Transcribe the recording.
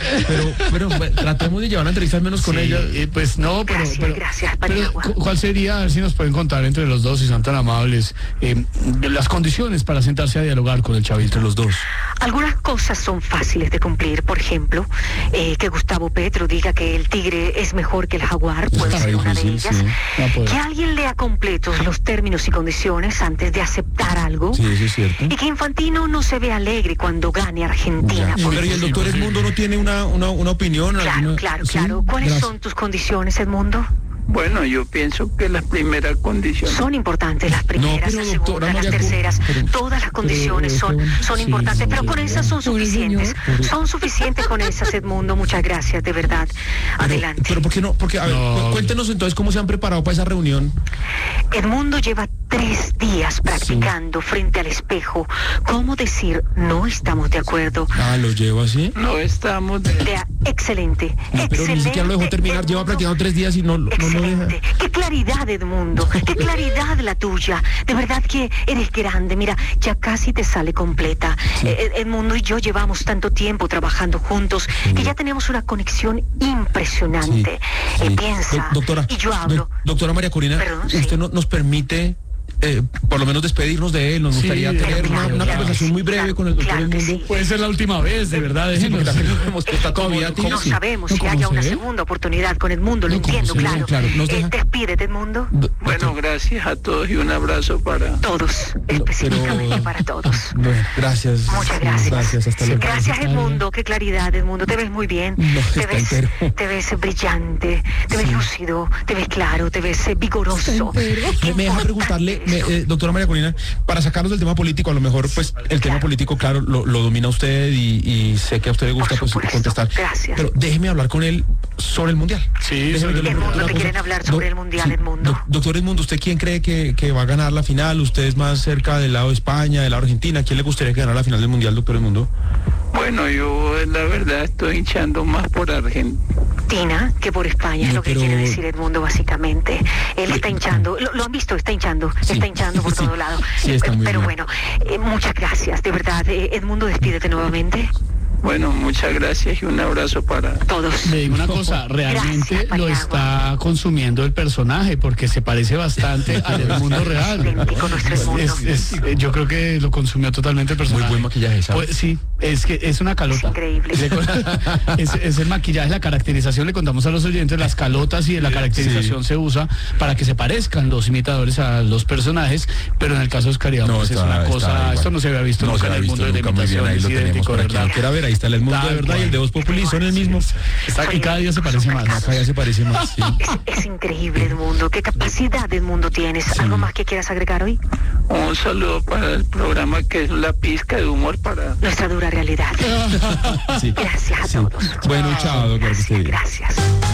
pero tratemos de llevar una entrevista al menos con ella. Pues no, Gracias, Paniagua. ¿Cuál sería, a ver si nos pueden contar entre los dos, si son tan amables, las condiciones para sentarse a dialogar con el chavismo entre los dos? Algunas cosas son fáciles de cumplir. Por ejemplo, que Gustavo Petro diga que el tigre es mejor que el jaguar, puede ser una de ellas. Sí. Que alguien lea completos los términos y condiciones antes de aceptar algo. Sí, eso es cierto. Y que Infantino no se ve alegre cuando gane Argentina. Pero ¿y el doctor Edmundo no tiene una opinión? Claro. ¿Cuáles son tus condiciones, Edmundo? Bueno, yo pienso que las primeras condiciones... Son importantes las primeras, las segundas, las terceras, todas las condiciones son importantes, pero con esas son suficientes. Son suficientes con esas, Edmundo, muchas gracias, de verdad. Adelante. Pero ¿por qué no? Porque, a ver, cuéntenos entonces cómo se han preparado para esa reunión. Edmundo lleva 3 días practicando frente al espejo cómo decir no estamos de acuerdo. ¿Lo llevo así? No estamos Excelente. Pero ni siquiera lo dejó terminar, lleva practicando 3 días y no lo deja. Qué claridad, Edmundo, qué claridad la tuya. De verdad que eres grande. Mira, ya casi te sale completa. Edmundo y yo llevamos tanto tiempo trabajando juntos que ya tenemos una conexión impresionante. Piensa, doctora, y yo hablo. Doctora María Corina, Perdón, ¿usted nos permite por lo menos despedirnos de él? Nos gustaría tener una conversación muy breve con el doctor Edmundo. Sí. Puede ser la última vez, de verdad. No sabemos si haya una segunda oportunidad con Edmundo, lo entiendo, claro. Despídete, Edmundo. Bueno, gracias a todos y un abrazo para todos, específicamente para todos. Bueno, gracias. Muchas gracias. Gracias, hasta luego. Gracias, Edmundo, qué claridad, Edmundo, te ves muy bien. Te ves brillante, te ves lúcido, te ves claro, te ves vigoroso. Me deja preguntarle, doctora María Corina, para sacarnos del tema político, a lo mejor pues el tema político, claro, lo domina usted y sé que a usted le gusta pues contestar. Gracias. Pero déjeme hablar con él sobre el Mundial. Sí, Edmundo, te quieren hablar sobre el Mundial, Edmundo. Doctor Edmundo, ¿usted quién cree que va a ganar la final? ¿Usted es más cerca del lado de España, del lado de Argentina? ¿Quién le gustaría que ganara la final del Mundial, doctor Edmundo? Bueno, yo la verdad estoy hinchando más por Argentina que por España, es lo que quiere decir Edmundo, básicamente. Él está hinchando, lo han visto, está hinchando por todo lado. Pero bueno, muchas gracias, de verdad. Edmundo, despídete nuevamente. Bueno, muchas gracias y un abrazo para todos. Le digo una cosa, realmente Gracias, lo está consumiendo el personaje porque se parece bastante al Edmundo real. Yo creo que lo consumió totalmente el personaje. Muy buen maquillaje, ¿sabes? Pues, sí, es que es una calota. Es increíble. Es el maquillaje, la caracterización, le contamos a los oyentes, las calotas y la caracterización se usa para que se parezcan los imitadores a los personajes, pero en el caso de Oscar Iván, pues es una cosa, esto no se había visto nunca en el mundo de imitación, es idéntico, ¿verdad? Ahí está el Edmundo de verdad y el de Voz Populi son el mismo. Y cada día se parece más. Cada día se parece más. Sí. Es increíble, Edmundo. ¿Qué capacidad, Edmundo, tienes? ¿Algo más que quieras agregar hoy? Un saludo para el programa que es La Pizca de Humor para nuestra dura realidad. Gracias a todos. Bueno, chao, doctor. Gracias.